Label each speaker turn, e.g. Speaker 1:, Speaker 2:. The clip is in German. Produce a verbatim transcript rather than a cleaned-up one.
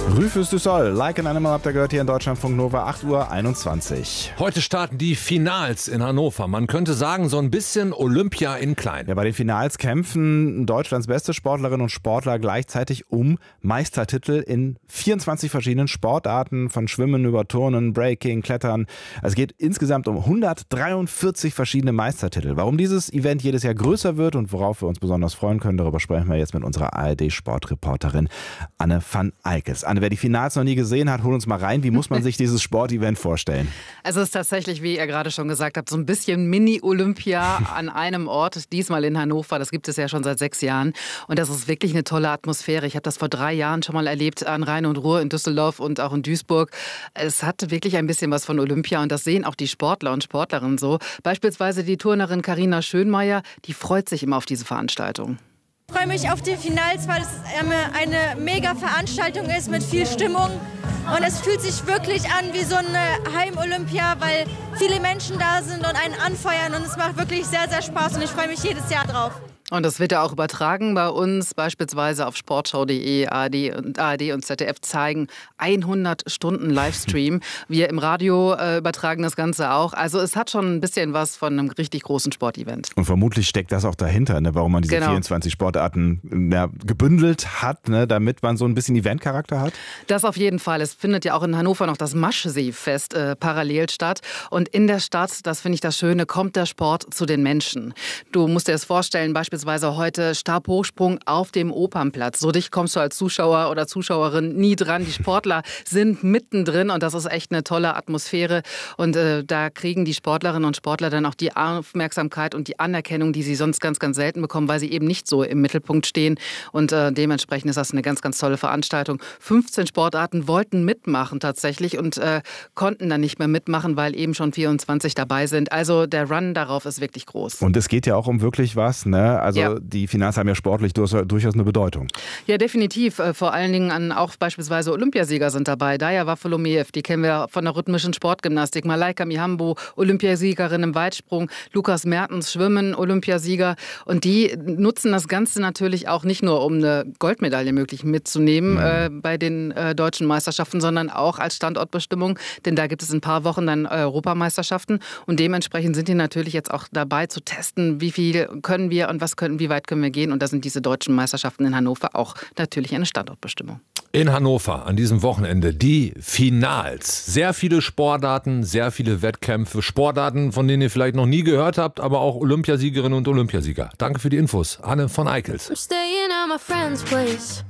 Speaker 1: Rufus du Sol, Like an Animal, habt ihr gehört hier in Deutschlandfunk Nova, acht Uhr einundzwanzig.
Speaker 2: Heute starten die Finals in Hannover. Man könnte sagen, so ein bisschen Olympia in klein.
Speaker 1: Ja, bei den Finals kämpfen Deutschlands beste Sportlerinnen und Sportler gleichzeitig um Meistertitel in vierundzwanzig verschiedenen Sportarten, von Schwimmen über Turnen, Breaking, Klettern. Es geht insgesamt um hundertdreiundvierzig verschiedene Meistertitel. Warum dieses Event jedes Jahr größer wird und worauf wir uns besonders freuen können, darüber sprechen wir jetzt mit unserer A R D-Sportreporterin Anne van Eickels. Anne, wer die Finals noch nie gesehen hat, hol uns mal rein. Wie muss man sich dieses Sportevent vorstellen?
Speaker 3: Also es ist tatsächlich, wie ihr gerade schon gesagt habt, so ein bisschen Mini-Olympia an einem Ort, diesmal in Hannover. Das gibt es ja schon seit sechs Jahren. Und das ist wirklich eine tolle Atmosphäre. Ich habe das vor drei Jahren schon mal erlebt an Rhein und Ruhr in Düsseldorf und auch in Duisburg. Es hat wirklich ein bisschen was von Olympia und das sehen auch die Sportler und Sportlerinnen so. Beispielsweise die Turnerin Carina Schönmeier, die freut sich immer auf diese Veranstaltung.
Speaker 4: Ich freue mich auf die Finals, weil es eine mega Veranstaltung ist mit viel Stimmung. Und es fühlt sich wirklich an wie so eine Heim-Olympia, weil viele Menschen da sind und einen anfeuern. Und es macht wirklich sehr, sehr Spaß und ich freue mich jedes Jahr drauf.
Speaker 3: Und das wird ja auch übertragen bei uns, beispielsweise auf sportschau punkt de. A R D und, A R D und Z D F zeigen hundert Stunden Livestream. Wir im Radio äh, übertragen das Ganze auch. Also es hat schon ein bisschen was von einem richtig großen Sportevent.
Speaker 1: Und vermutlich steckt das auch dahinter, ne, warum man diese genau. vierundzwanzig Sportarten ja, gebündelt hat, ne, damit man so ein bisschen Eventcharakter hat?
Speaker 3: Das auf jeden Fall. Es findet ja auch in Hannover noch das Maschsee-Fest äh, parallel statt. Und in der Stadt, das finde ich das Schöne, kommt der Sport zu den Menschen. Du musst dir das vorstellen, beispielsweise heute Stabhochsprung auf dem Opernplatz. So dicht kommst du als Zuschauer oder Zuschauerin nie dran. Die Sportler sind mittendrin und das ist echt eine tolle Atmosphäre. Und äh, da kriegen die Sportlerinnen und Sportler dann auch die Aufmerksamkeit und die Anerkennung, die sie sonst ganz, ganz selten bekommen, weil sie eben nicht so im Mittelpunkt stehen. Und äh, dementsprechend ist das eine ganz, ganz tolle Veranstaltung. fünfzehn Sportarten wollten mitmachen tatsächlich und äh, konnten dann nicht mehr mitmachen, weil eben schon vierundzwanzig dabei sind. Also der Run darauf ist wirklich groß.
Speaker 1: Und es geht ja auch um wirklich was, ne? Also
Speaker 3: ja.
Speaker 1: die Finals haben ja sportlich durchaus eine Bedeutung.
Speaker 3: Ja, definitiv. Vor allen Dingen an auch beispielsweise Olympiasieger sind dabei. Daya Wafolomeev, die kennen wir von der rhythmischen Sportgymnastik. Malaika Mihambo, Olympiasiegerin im Weitsprung. Lukas Mertens, Schwimmen, Olympiasieger. Und die nutzen das Ganze natürlich auch nicht nur, um eine Goldmedaille möglich mitzunehmen mhm. äh, bei den äh, deutschen Meisterschaften, sondern auch als Standortbestimmung. Denn da gibt es in ein paar Wochen dann Europameisterschaften. Und dementsprechend sind die natürlich jetzt auch dabei zu testen, wie viel können wir und was können, wie weit können wir gehen. Und da sind diese deutschen Meisterschaften in Hannover auch natürlich eine Standortbestimmung.
Speaker 2: In Hannover an diesem Wochenende die Finals. Sehr viele Sportarten, sehr viele Wettkämpfe. Sportarten, von denen ihr vielleicht noch nie gehört habt, aber auch Olympiasiegerinnen und Olympiasieger. Danke für die Infos, Anne van Eickels.